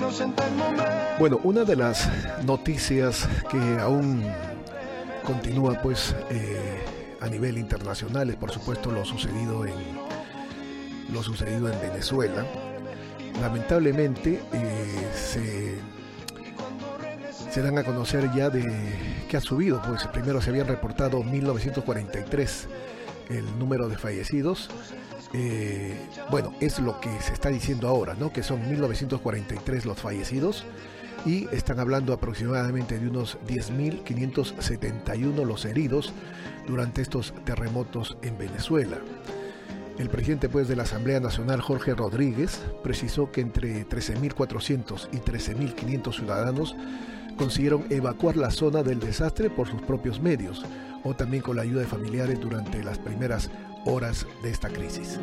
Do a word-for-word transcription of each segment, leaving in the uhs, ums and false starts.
Bueno, una de las noticias que aún continúa pues eh, a nivel internacional es por supuesto lo sucedido en lo sucedido en Venezuela. Lamentablemente eh, se, se dan a conocer ya de que ha subido, pues primero se habían reportado mil novecientos cuarenta y tres el número de fallecidos. Eh, bueno, es lo que se está diciendo ahora, ¿no? Que son mil novecientos cuarenta y tres los fallecidos y están hablando aproximadamente de unos diez mil quinientos setenta y uno los heridos durante estos terremotos en Venezuela. El presidente pues, de la Asamblea Nacional, Jorge Rodríguez, precisó que entre trece mil cuatrocientos y trece mil quinientos ciudadanos consiguieron evacuar la zona del desastre por sus propios medios o también con la ayuda de familiares durante las primeras horas de esta crisis.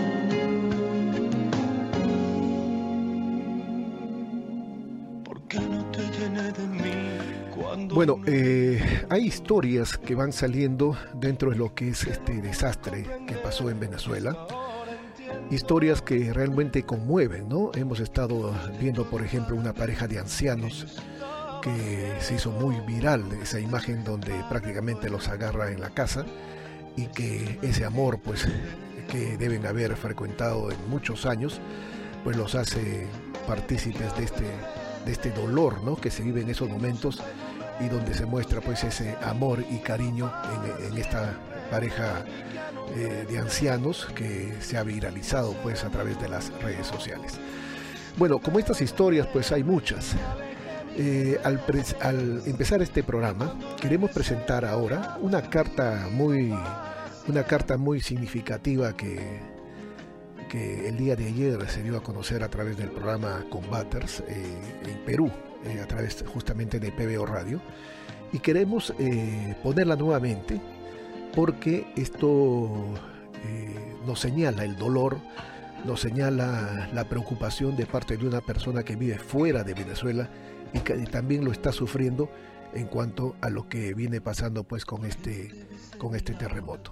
Bueno, eh, hay historias que van saliendo dentro de lo que es este desastre que pasó en Venezuela. Historias que realmente conmueven, ¿no? Hemos estado viendo, por ejemplo, una pareja de ancianos que se hizo muy viral, esa imagen donde prácticamente los agarra en la casa y que ese amor, pues, que deben haber frecuentado en muchos años, pues los hace partícipes de este, de este dolor, ¿no? Que se vive en esos momentos y donde se muestra pues ese amor y cariño en, en esta pareja eh, de ancianos que se ha viralizado pues a través de las redes sociales. Bueno, como estas historias pues hay muchas. Eh, al, pre- al empezar este programa queremos presentar ahora una carta muy una carta muy significativa que, que el día de ayer se dio a conocer a través del programa Combaters eh, en Perú, eh, a través justamente de P B O Radio, y queremos eh, ponerla nuevamente porque esto eh, nos señala el dolor, nos señala la preocupación de parte de una persona que vive fuera de Venezuela y que también lo está sufriendo en cuanto a lo que viene pasando pues con este, con este terremoto.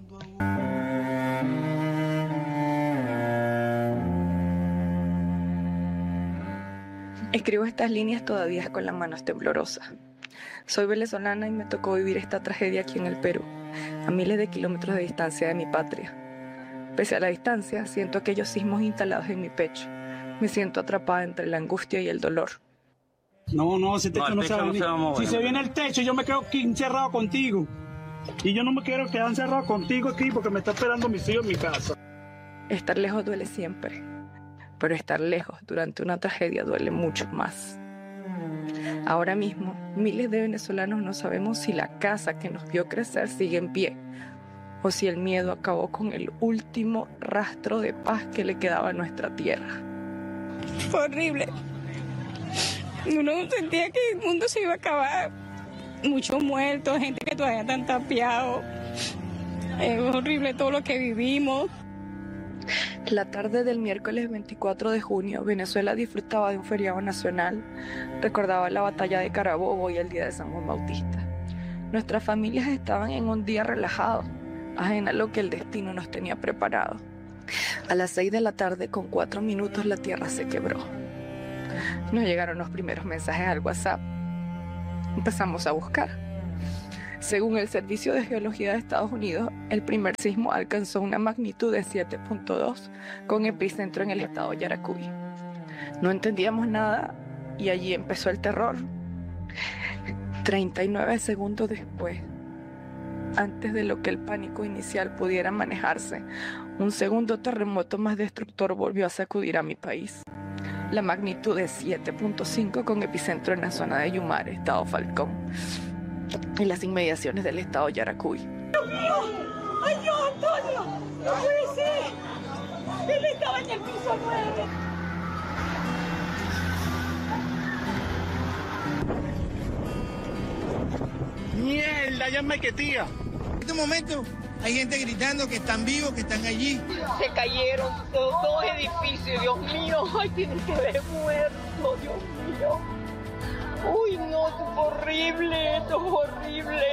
Escribo estas líneas todavía con las manos temblorosas. Soy venezolana y me tocó vivir esta tragedia aquí en el Perú, a miles de kilómetros de distancia de mi patria. Pese a la distancia, siento aquellos sismos instalados en mi pecho. Me siento atrapada entre la angustia y el dolor. No, no, ese techo no, no se va a venir. No se si se viene el techo, yo me quedo aquí encerrado contigo. Y yo no me quiero quedar encerrado contigo aquí porque me está esperando mis hijos en mi casa. Estar lejos duele siempre, pero estar lejos durante una tragedia duele mucho más. Ahora mismo, miles de venezolanos no sabemos si la casa que nos vio crecer sigue en pie o si el miedo acabó con el último rastro de paz que le quedaba a nuestra tierra. Fue horrible. Uno sentía que el mundo se iba a acabar. Muchos muertos, gente que todavía están tapiados. Es horrible todo lo que vivimos. La tarde del miércoles veinticuatro de junio, Venezuela disfrutaba de un feriado nacional. Recordaba la batalla de Carabobo y el día de San Juan Bautista. Nuestras familias estaban en un día relajado, ajena a lo que el destino nos tenía preparado. A las seis de la tarde, con cuatro minutos, la tierra se quebró. Nos llegaron los primeros mensajes al WhatsApp. Empezamos a buscar. Según el Servicio de Geología de Estados Unidos, el primer sismo alcanzó una magnitud de siete punto dos con epicentro en el estado Yaracuy. No entendíamos nada y allí empezó el terror. treinta y nueve segundos después, antes de lo que el pánico inicial pudiera manejarse, un segundo terremoto más destructor volvió a sacudir a mi país. La magnitud de siete punto cinco con epicentro en la zona de Yumare, estado Falcón, en las inmediaciones del estado Yaracuy. ¡Dios mío! ¡Ay, Dios, Antonio! ¡No puede ser! Él estaba en el piso nueve. ¡Mierda! ¡Ya me quetía! En este momento hay gente gritando que están vivos, que están allí. Se cayeron los dos edificios, Dios mío. Ay, tienen que haber muerto, Dios mío. Uy, no, esto es horrible, esto es horrible.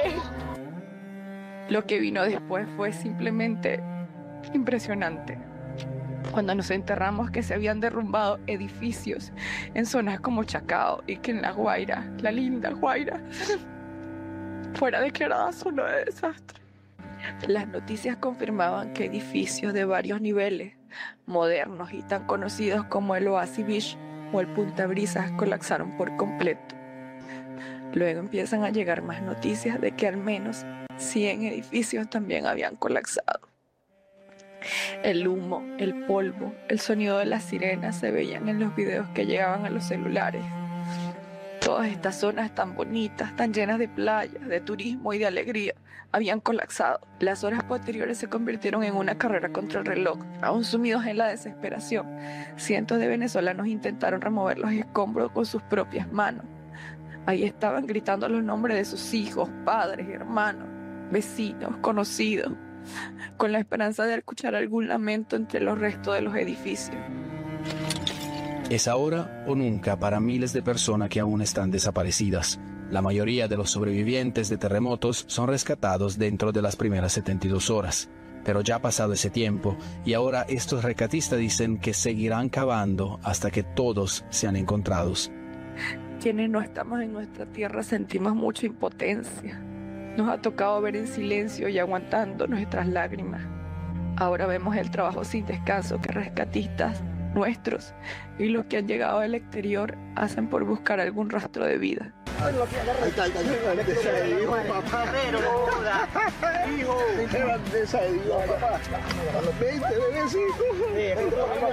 Lo que vino después fue simplemente impresionante. Cuando nos enterramos que se habían derrumbado edificios en zonas como Chacao y que en La Guaira, la linda Guaira, fuera declarada zona de desastre. Las noticias confirmaban que edificios de varios niveles, modernos y tan conocidos como el Oasis Beach o el Punta Brisas, colapsaron por completo. Luego empiezan a llegar más noticias de que al menos cien edificios también habían colapsado. El humo, el polvo, el sonido de las sirenas se veían en los videos que llegaban a los celulares. Todas estas zonas tan bonitas, tan llenas de playas, de turismo y de alegría, habían colapsado. Las horas posteriores se convirtieron en una carrera contra el reloj. Aún sumidos en la desesperación, cientos de venezolanos intentaron remover los escombros con sus propias manos. Ahí estaban gritando los nombres de sus hijos, padres, hermanos, vecinos, conocidos, con la esperanza de escuchar algún lamento entre los restos de los edificios. Es ahora o nunca para miles de personas que aún están desaparecidas. La mayoría de los sobrevivientes de terremotos son rescatados dentro de las primeras setenta y dos horas. Pero ya ha pasado ese tiempo y ahora estos rescatistas dicen que seguirán cavando hasta que todos sean encontrados. Quienes no estamos en nuestra tierra sentimos mucha impotencia. Nos ha tocado ver en silencio y aguantando nuestras lágrimas. Ahora vemos el trabajo sin descanso que rescatistas nuestros y los que han llegado del exterior hacen por buscar algún rastro de vida. Ahí está, ahí está. Hijo, papá. Hijo, qué grandeza de Dios, papá. A los veinte, bebecitos.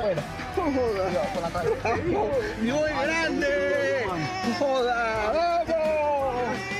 Joda. Dios es grande. Joda, vamos.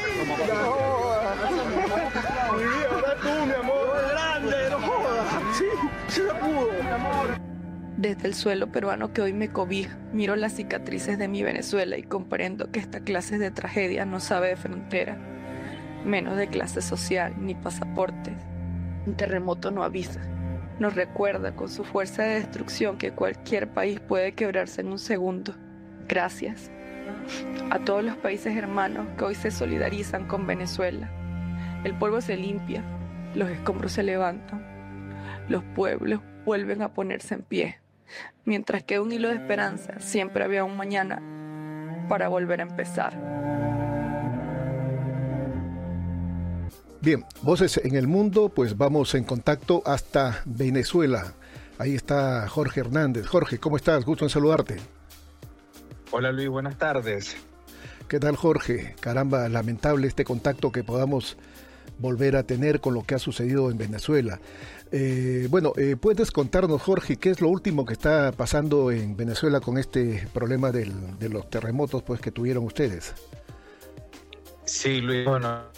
Mi vida, ahora tú, mi amor. Dios es grande, no jodas. Sí, sí se pudo, mi amor. Desde el suelo peruano que hoy me cobija, miro las cicatrices de mi Venezuela y comprendo que esta clase de tragedia no sabe de frontera, menos de clase social ni pasaportes. Un terremoto no avisa, nos recuerda con su fuerza de destrucción que cualquier país puede quebrarse en un segundo. Gracias a todos los países hermanos que hoy se solidarizan con Venezuela. El polvo se limpia, los escombros se levantan, los pueblos vuelven a ponerse en pie. Mientras queda un hilo de esperanza, siempre había un mañana para volver a empezar. Bien, Voces en el Mundo, pues vamos en contacto hasta Venezuela. Ahí está Jorge Hernández. Jorge, ¿cómo estás? Gusto en saludarte. Hola Luis, buenas tardes. ¿Qué tal, Jorge? Caramba, lamentable este contacto que podamos volver a tener con lo que ha sucedido en Venezuela. Eh, bueno, eh, ¿puedes contarnos, Jorge, qué es lo último que está pasando en Venezuela con este problema del, de los terremotos pues, que tuvieron ustedes? Sí, Luis, bueno, la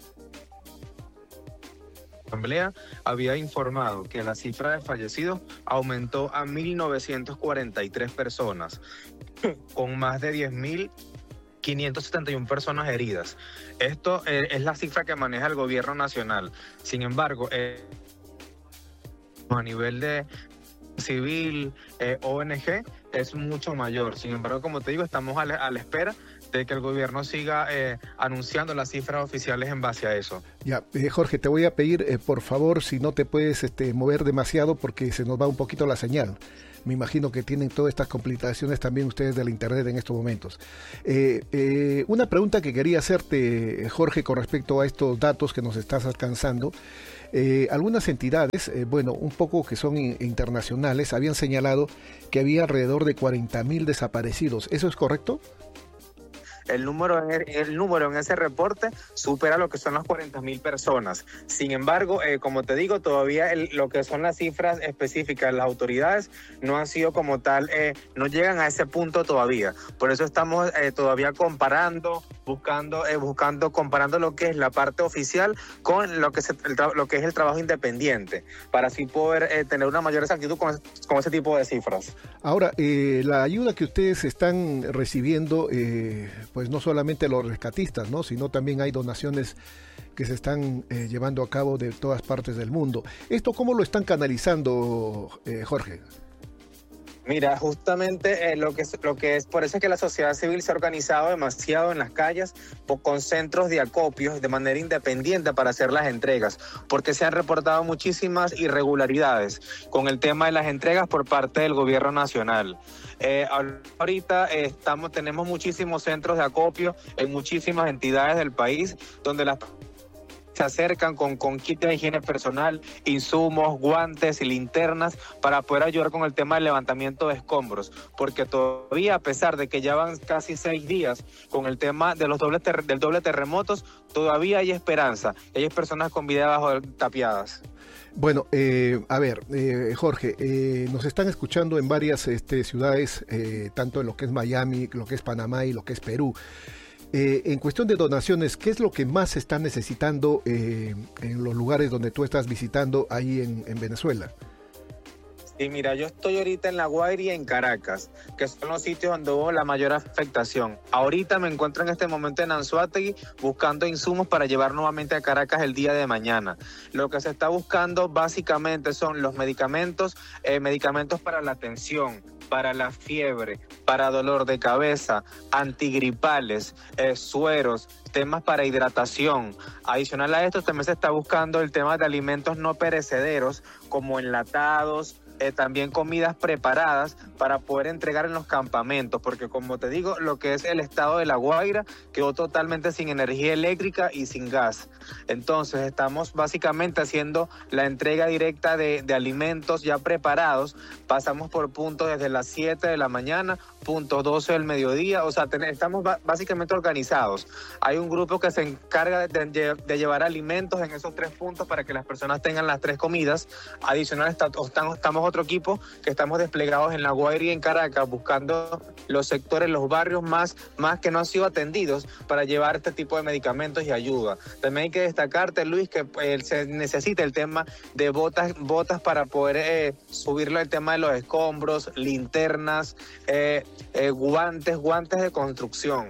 Asamblea había informado que la cifra de fallecidos aumentó a mil novecientas cuarenta y tres personas, con más de diez mil quinientas setenta y una personas heridas. Esto eh, es la cifra que maneja el gobierno nacional. Sin embargo, eh, a nivel de civil, eh, O N G, es mucho mayor. Sin embargo, como te digo, estamos a la, a la espera de que el gobierno siga eh, anunciando las cifras oficiales en base a eso. Ya, eh, Jorge, te voy a pedir, eh, por favor, si no te puedes este, mover demasiado porque se nos va un poquito la señal. Me imagino que tienen todas estas complicaciones también ustedes del internet en estos momentos. Eh, eh, una pregunta que quería hacerte, Jorge, con respecto a estos datos que nos estás alcanzando. Eh, algunas entidades, eh, bueno, un poco que son in- internacionales, habían señalado que había alrededor de cuarenta mil desaparecidos. ¿Eso es correcto? El número, en el, el número en ese reporte supera lo que son las cuarenta mil personas. Sin embargo, eh, como te digo, todavía el, lo que son las cifras específicas de las autoridades no han sido como tal, eh, no llegan a ese punto todavía. Por eso estamos eh, todavía comparando, buscando, eh, buscando, comparando lo que es la parte oficial con lo que, se, el tra- lo que es el trabajo independiente, para así poder eh, tener una mayor exactitud con, con ese tipo de cifras. Ahora, eh, la ayuda que ustedes están recibiendo, eh, pues no solamente los rescatistas, ¿no? Sino también hay donaciones que se están eh, llevando a cabo de todas partes del mundo. ¿Esto cómo lo están canalizando, eh, Jorge? Mira, justamente eh, lo que es, lo que es, por eso es que la sociedad civil se ha organizado demasiado en las calles po- con centros de acopios de manera independiente para hacer las entregas, porque se han reportado muchísimas irregularidades con el tema de las entregas por parte del gobierno nacional. Eh, ahorita eh, estamos, tenemos muchísimos centros de acopio en muchísimas entidades del país donde las se acercan con, con kit de higiene personal, insumos, guantes y linternas para poder ayudar con el tema del levantamiento de escombros, porque todavía, a pesar de que ya van casi seis días con el tema de los dobles ter- del doble terremotos, todavía hay esperanza. Hay personas con vida bajo tapiadas. Bueno, eh, a ver, eh, Jorge, eh, nos están escuchando en varias este, ciudades, eh, tanto en lo que es Miami, lo que es Panamá y lo que es Perú. Eh, en cuestión de donaciones, ¿qué es lo que más se está necesitando eh, en los lugares donde tú estás visitando ahí en, en Venezuela? Sí, mira, yo estoy ahorita en La Guaira y en Caracas, que son los sitios donde hubo la mayor afectación. Ahorita me encuentro en este momento en Anzoátegui buscando insumos para llevar nuevamente a Caracas el día de mañana. Lo que se está buscando básicamente son los medicamentos, eh, medicamentos para la tensión, para la fiebre, para dolor de cabeza, antigripales, eh, sueros, temas para hidratación. Adicional a esto, también se está buscando el tema de alimentos no perecederos, como enlatados, eh, también comidas preparadas para poder entregar en los campamentos, porque como te digo, lo que es el estado de La Guaira quedó totalmente sin energía eléctrica y sin gas. Entonces estamos básicamente haciendo la entrega directa de, de alimentos ya preparados. Pasamos por puntos desde las siete de la mañana, puntos doce del mediodía, o sea, ten, estamos ba- básicamente organizados. Hay un grupo que se encarga de, de, de llevar alimentos en esos tres puntos para que las personas tengan las tres comidas. Adicional está, estamos, estamos otro equipo que estamos desplegados en La Guaira y en Caracas buscando los sectores, los barrios más, más que no han sido atendidos para llevar este tipo de medicamentos y ayuda. También hay que destacarte, Luis, que eh, se necesita el tema de botas, botas para poder eh, subirlo el tema de los escombros, linternas, eh, eh, guantes, guantes de construcción.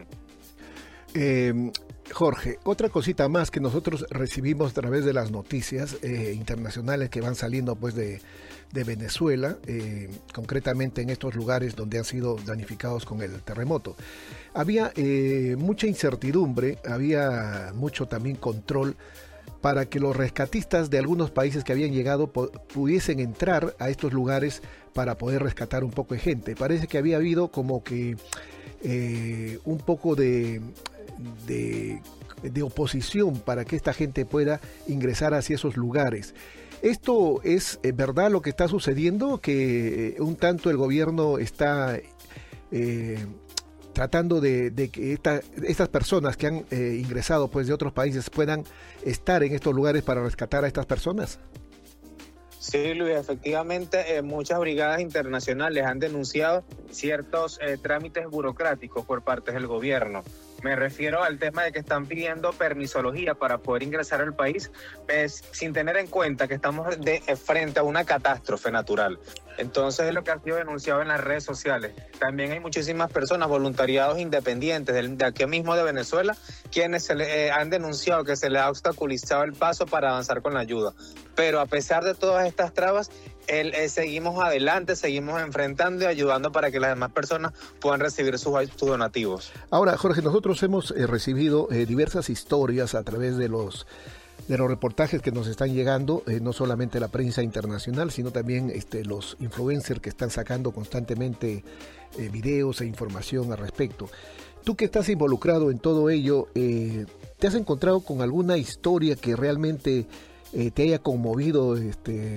Eh, Jorge, otra cosita más que nosotros recibimos a través de las noticias eh, internacionales que van saliendo pues de, de Venezuela, eh, concretamente en estos lugares donde han sido danificados con el terremoto. Había eh, mucha incertidumbre, había mucho también control para que los rescatistas de algunos países que habían llegado po- pudiesen entrar a estos lugares para poder rescatar un poco de gente. Parece que había habido como que eh, un poco de... De, de oposición para que esta gente pueda ingresar hacia esos lugares. ¿Esto es eh, verdad lo que está sucediendo? ¿Que eh, un tanto el gobierno está eh, tratando de, de que esta, estas personas que han eh, ingresado pues, de otros países puedan estar en estos lugares para rescatar a estas personas? Sí, Luis, efectivamente eh, muchas brigadas internacionales han denunciado ciertos eh, trámites burocráticos por parte del gobierno. Me refiero al tema de que están pidiendo permisología para poder ingresar al país, pues, sin tener en cuenta que estamos de, eh, frente a una catástrofe natural. Entonces es lo que ha sido denunciado en las redes sociales. También hay muchísimas personas, voluntariados independientes de, de aquí mismo de Venezuela, quienes se le, eh, han denunciado que se les ha obstaculizado el paso para avanzar con la ayuda. Pero a pesar de todas estas trabas, el, eh, seguimos adelante, seguimos enfrentando y ayudando para que las demás personas puedan recibir sus, sus donativos. Ahora, Jorge, nosotros hemos eh, recibido eh, diversas historias a través de los de los reportajes que nos están llegando, eh, no solamente la prensa internacional, sino también este, los influencers que están sacando constantemente eh, videos e información al respecto. Tú que estás involucrado en todo ello, eh, ¿te has encontrado con alguna historia que realmente eh, te haya conmovido este,